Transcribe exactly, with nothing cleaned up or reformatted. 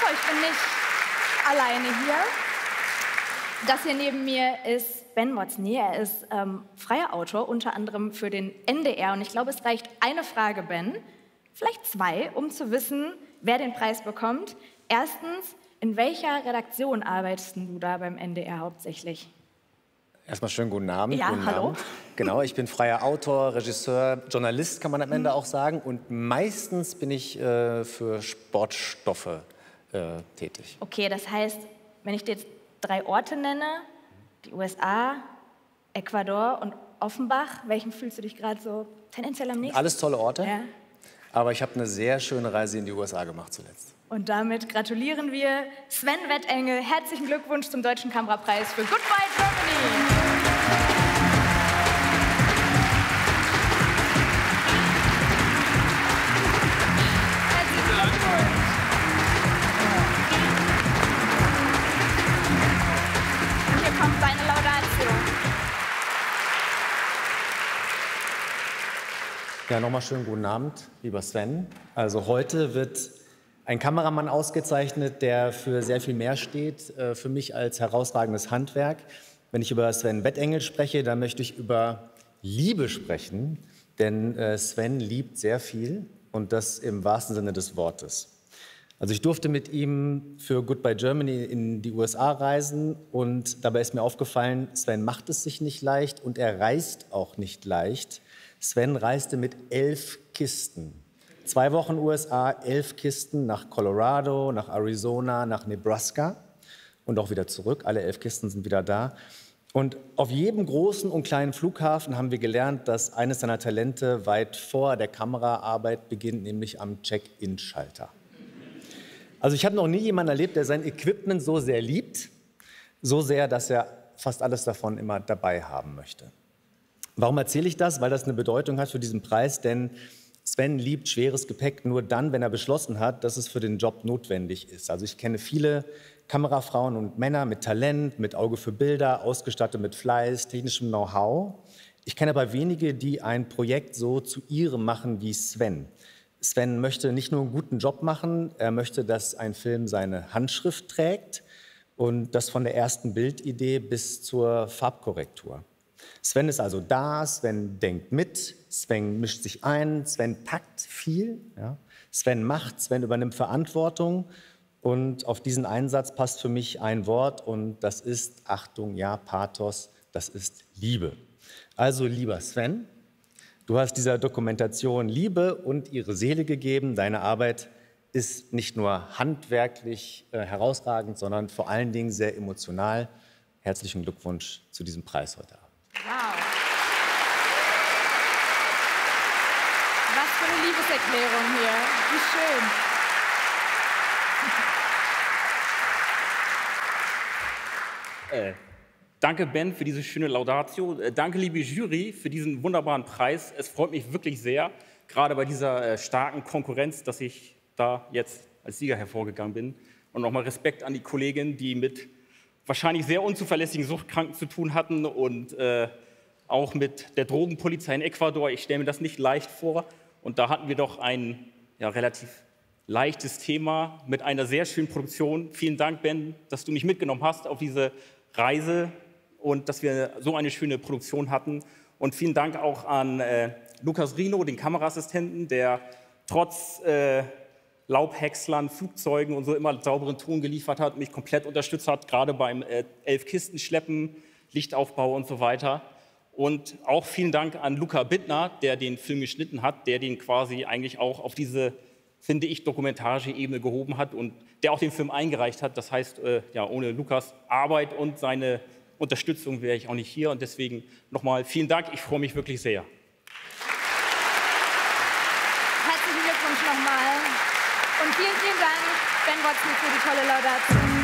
So, ich bin nicht alleine hier. Das hier neben mir ist Ben Motzny. Er ist ähm, freier Autor, unter anderem für den N D R. Und ich glaube, es reicht eine Frage, Ben, vielleicht zwei, um zu wissen, wer den Preis bekommt. Erstens, in welcher Redaktion arbeitest du da beim N D R hauptsächlich? Erstmal schönen guten Abend. Ja, guten hallo. Abend. Genau, ich bin freier Autor, Regisseur, Journalist, kann man am Ende mhm. auch sagen. Und meistens bin ich äh, für Sportstoffe äh, tätig. Okay, das heißt, wenn ich dir jetzt drei Orte nenne, die U S A, Ecuador und Offenbach, welchen fühlst du dich gerade so tendenziell am nächsten? Alles tolle Orte, ja. Aber ich habe eine sehr schöne Reise in die U S A gemacht zuletzt. Und damit gratulieren wir Sven Wettengel. Herzlichen Glückwunsch zum Deutschen Kamerapreis für Goodbye Germany. Herzlichen Glückwunsch. Und hier kommt seine Laudatio. Ja, nochmal schönen guten Abend, lieber Sven. Also heute wird ein Kameramann ausgezeichnet, der für sehr viel mehr steht, äh, für mich als herausragendes Handwerk. Wenn ich über Sven Wettengel spreche, dann möchte ich über Liebe sprechen, denn äh, Sven liebt sehr viel und das im wahrsten Sinne des Wortes. Also ich durfte mit ihm für Goodbye Germany in die U S A reisen und dabei ist mir aufgefallen, Sven macht es sich nicht leicht und er reist auch nicht leicht. Sven reiste mit elf Kisten. Zwei Wochen U S A, elf Kisten nach Colorado, nach Arizona, nach Nebraska und auch wieder zurück. Alle elf Kisten sind wieder da. Und auf jedem großen und kleinen Flughafen haben wir gelernt, dass eines seiner Talente weit vor der Kameraarbeit beginnt, nämlich am Check-in-Schalter. Also ich habe noch nie jemanden erlebt, der sein Equipment so sehr liebt, so sehr, dass er fast alles davon immer dabei haben möchte. Warum erzähle ich das? Weil das eine Bedeutung hat für diesen Preis, denn Sven liebt schweres Gepäck nur dann, wenn er beschlossen hat, dass es für den Job notwendig ist. Also ich kenne viele Kamerafrauen und Männer mit Talent, mit Auge für Bilder, ausgestattet mit Fleiß, technischem Know-how. Ich kenne aber wenige, die ein Projekt so zu ihrem machen wie Sven. Sven möchte nicht nur einen guten Job machen, er möchte, dass ein Film seine Handschrift trägt und das von der ersten Bildidee bis zur Farbkorrektur. Sven ist also da, Sven denkt mit, Sven mischt sich ein, Sven packt viel, ja. Sven macht, Sven übernimmt Verantwortung und auf diesen Einsatz passt für mich ein Wort und das ist, Achtung, ja, Pathos, das ist Liebe. Also lieber Sven, du hast dieser Dokumentation Liebe und ihre Seele gegeben, deine Arbeit ist nicht nur handwerklich äh, herausragend, sondern vor allen Dingen sehr emotional. Herzlichen Glückwunsch zu diesem Preis heute Abend. Wow. Was für eine Liebeserklärung hier. Wie schön. Äh, danke, Ben, für diese schöne Laudatio. Äh, danke, liebe Jury, für diesen wunderbaren Preis. Es freut mich wirklich sehr, gerade bei dieser äh, starken Konkurrenz, dass ich da jetzt als Sieger hervorgegangen bin. Und nochmal Respekt an die Kollegin, die mit wahrscheinlich sehr unzuverlässigen Suchtkranken zu tun hatten und äh, auch mit der Drogenpolizei in Ecuador. Ich stelle mir das nicht leicht vor. Und da hatten wir doch ein ja, relativ leichtes Thema mit einer sehr schönen Produktion. Vielen Dank, Ben, dass du mich mitgenommen hast auf diese Reise und dass wir so eine schöne Produktion hatten. Und vielen Dank auch an äh, Lukas Rino, den Kameraassistenten, der trotz äh, Laubhäckslern, Flugzeugen und so immer sauberen Ton geliefert hat, mich komplett unterstützt hat, gerade beim äh, Elf-Kisten-Schleppen, Lichtaufbau und so weiter. Und auch vielen Dank an Luca Bittner, der den Film geschnitten hat, der den quasi eigentlich auch auf diese, finde ich, dokumentarische Ebene gehoben hat und der auch den Film eingereicht hat. Das heißt, äh, ja, ohne Lukas Arbeit und seine Unterstützung wäre ich auch nicht hier. Und deswegen nochmal vielen Dank, ich freue mich wirklich sehr. Herzlichen Glückwunsch nochmal. Und vielen, vielen Dank, Ben Motzny, für die tolle Laudatio.